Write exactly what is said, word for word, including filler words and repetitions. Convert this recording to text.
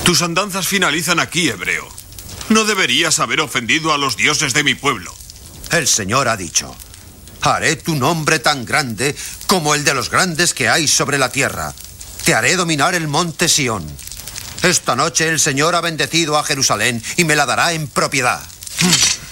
Tus andanzas finalizan aquí, hebreo. No deberías haber ofendido a los dioses de mi pueblo. El Señor ha dicho: haré tu nombre tan grande como el de los grandes que hay sobre la tierra. Te haré dominar el monte Sión. Esta noche el Señor ha bendecido a Jerusalén y me la dará en propiedad.